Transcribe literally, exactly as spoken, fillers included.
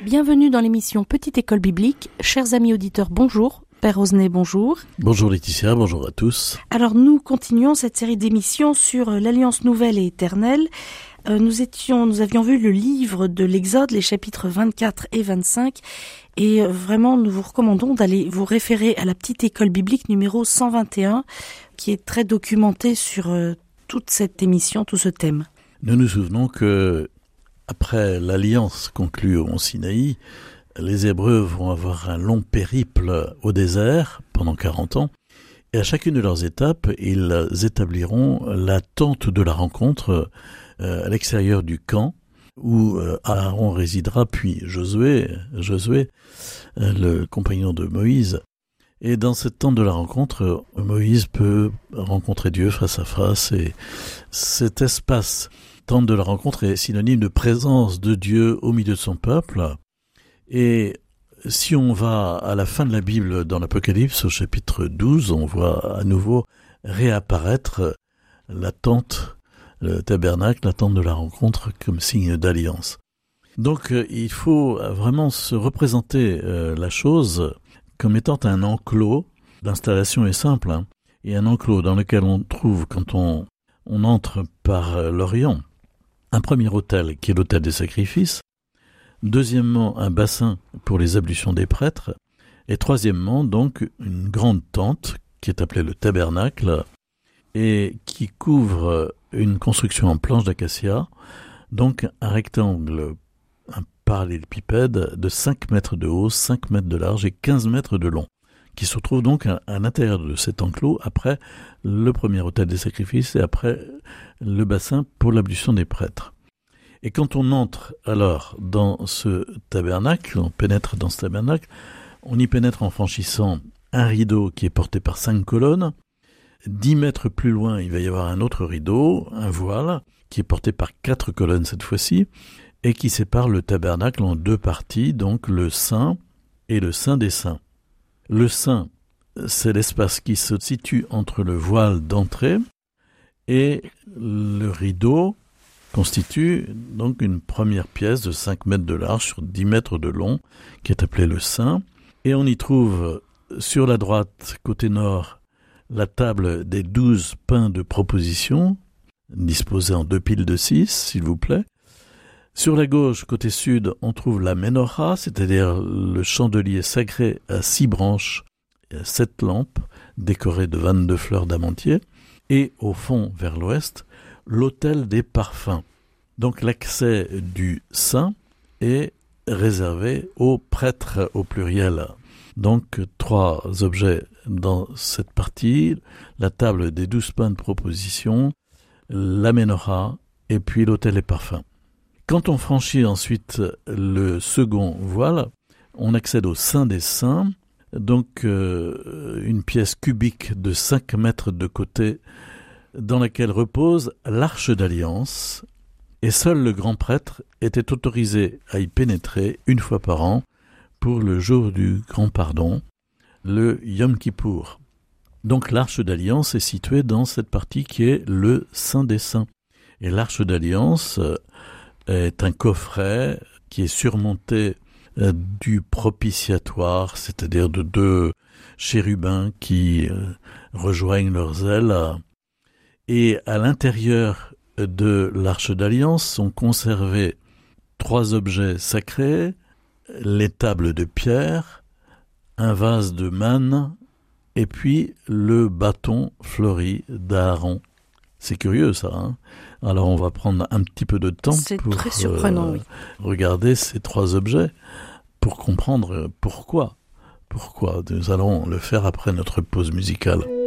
Bienvenue dans l'émission Petite École Biblique. Chers amis auditeurs, bonjour. Père Osnet, bonjour. Bonjour Laetitia, bonjour à tous. Alors nous continuons cette série d'émissions sur l'Alliance nouvelle et éternelle. Euh, nous étions, nous avions vu le livre de l'Exode, les chapitres vingt-quatre et vingt-cinq, et euh, vraiment nous vous recommandons d'aller vous référer à la Petite École Biblique numéro cent vingt et un, qui est très documentée sur euh, toute cette émission, tout ce thème. Nous nous souvenons que après l'alliance conclue au mont Sinaï, les Hébreux vont avoir un long périple au désert pendant quarante ans, et à chacune de leurs étapes, ils établiront la tente de la rencontre euh, à l'extérieur du camp, où euh, Aaron résidera, puis Josué, Josué euh, le compagnon de Moïse. Et dans cette tente de la rencontre, Moïse peut rencontrer Dieu face à face, et cet espace tente de la rencontre est synonyme de présence de Dieu au milieu de son peuple. Et si on va à la fin de la Bible, dans l'Apocalypse, au chapitre douze, on voit à nouveau réapparaître la tente, le tabernacle, la tente de la rencontre comme signe d'alliance. Donc il faut vraiment se représenter euh, la chose comme étant un enclos. L'installation est simple, hein, et un enclos dans lequel on trouve, quand on, on entre par l'Orient, un premier autel qui est l'autel des sacrifices, deuxièmement un bassin pour les ablutions des prêtres, et troisièmement donc une grande tente qui est appelée le tabernacle et qui couvre une construction en planche d'acacia, donc un rectangle, un parallélépipède de cinq mètres de haut, cinq mètres de large et quinze mètres de long, qui se trouve donc à, à l'intérieur de cet enclos après le premier autel des sacrifices et après le bassin pour l'ablution des prêtres. Et quand on entre alors dans ce tabernacle, on pénètre dans ce tabernacle, on y pénètre en franchissant un rideau qui est porté par cinq colonnes. Dix mètres plus loin, il va y avoir un autre rideau, un voile, qui est porté par quatre colonnes cette fois-ci, et qui sépare le tabernacle en deux parties, donc le Saint et le Saint des Saints. Le Saint, c'est l'espace qui se situe entre le voile d'entrée et le rideau, constitue donc une première pièce de cinq mètres de large sur dix mètres de long, qui est appelée le Saint. Et on y trouve sur la droite, côté nord, la table des douze pains de proposition, disposée en deux piles de six, s'il vous plaît. Sur la gauche, côté sud, on trouve la menorah, c'est-à-dire le chandelier sacré à six branches et à sept lampes, décoré de vingt-deux fleurs d'amantier. Et au fond, vers l'ouest, l'autel des parfums. Donc l'accès du saint est réservé aux prêtres au pluriel. Donc trois objets dans cette partie, la table des douze pains de proposition, la menorah et puis l'autel des parfums. Quand on franchit ensuite le second voile, on accède au Saint des Saints, donc euh, une pièce cubique de cinq mètres de côté, dans laquelle repose l'arche d'alliance, et seul le grand prêtre était autorisé à y pénétrer une fois par an pour le jour du grand pardon, le Yom Kippour. Donc l'arche d'alliance est située dans cette partie qui est le Saint des Saints. Et l'arche d'alliance est un coffret qui est surmonté du propitiatoire, c'est-à-dire de deux chérubins qui rejoignent leurs ailes. Et à l'intérieur de l'arche d'alliance sont conservés trois objets sacrés, les tables de pierre, un vase de manne et puis le bâton fleuri d'Aaron. C'est curieux ça, hein? Alors on va prendre un petit peu de temps C'est pour très surprenant, euh, oui. regarder ces trois objets pour comprendre pourquoi. Pourquoi. Nous allons le faire après notre pause musicale.